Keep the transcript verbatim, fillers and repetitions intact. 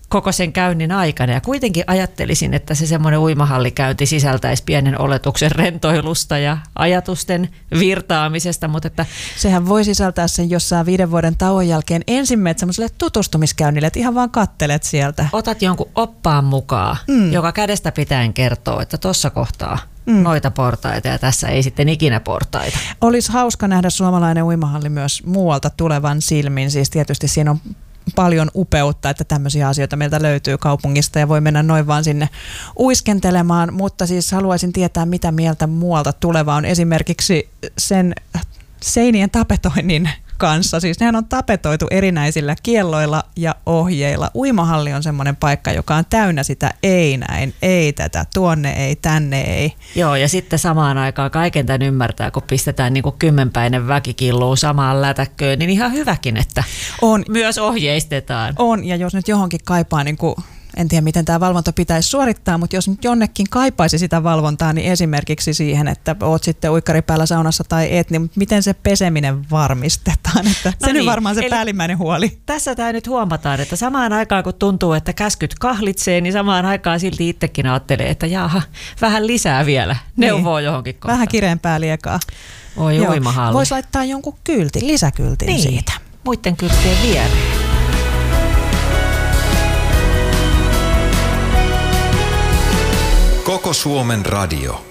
koko sen käynnin aikana. Ja kuitenkin ajattelisin, että se semmoinen uimahallikäynti sisältäisi pienen oletuksen rentoilusta ja ajatusten virtaamisesta. Mutta että sehän voi sisältää sen jossain viiden vuoden tauon jälkeen ensimmäisenä semmoiselle tutustumiskäynnille, että ihan vaan kattelet sieltä. Otat jonkun oppaan mukaan, mm. joka kädestä pitäen kertoo, että tuossa kohtaa mm. noita portaita ja tässä ei sitten ikinä portaita. Olisi hauska nähdä suomalainen uimahalli myös muualta tulevan silmin. Siis tietysti siinä on paljon upeutta, että tämmöisiä asioita meiltä löytyy kaupungista ja voi mennä noin vaan sinne uiskentelemaan, mutta siis haluaisin tietää, mitä mieltä muualta tuleva on esimerkiksi sen seinien tapetoinnin kanssa. Siis nehän on tapetoitu erinäisillä kielloilla ja ohjeilla. Uimahalli on semmoinen paikka, joka on täynnä sitä ei näin, ei tätä, tuonne ei, tänne ei. Joo, ja sitten samaan aikaan kaiken tämän ymmärtää, kun pistetään niin kuin kymmenpäinen väki killuun samaan lätäkköön, niin ihan hyväkin, että on, myös ohjeistetaan. On, ja jos nyt johonkin kaipaa niin kuin en tiedä, miten tämä valvonta pitäisi suorittaa, mutta jos nyt jonnekin kaipaisi sitä valvontaa, niin esimerkiksi siihen, että oot sitten uikkari päällä saunassa tai et, niin miten se peseminen varmistetaan? Että no se niin, nyt varmaan se päällimmäinen huoli. Tässä tämä nyt huomataan, että samaan aikaan kun tuntuu, että käskyt kahlitsee, niin samaan aikaan silti itsekin ajattelee, että jaha, vähän lisää vielä, neuvoo niin, johonkin kohtaan. Vähän kireempää liekaa. Oi uimahalli. Voisi laittaa jonkun kyltin, lisäkyltin niin, siitä. Muiden kylttien viereen. Koko Suomen radio.